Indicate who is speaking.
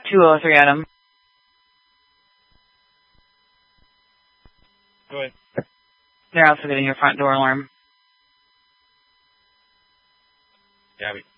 Speaker 1: 203 Adam.
Speaker 2: Go ahead.
Speaker 1: They're also getting your front door alarm.
Speaker 2: Gabby.